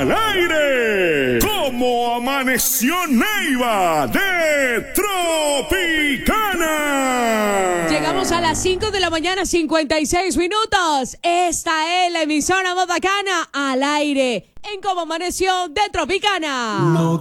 al aire. ¿Cómo amaneció Neiva de Tropicana? Llegamos a las 5 de la mañana, 56 minutos. Esta es la emisora más bacana al aire en Cómo Amaneció de Tropicana. No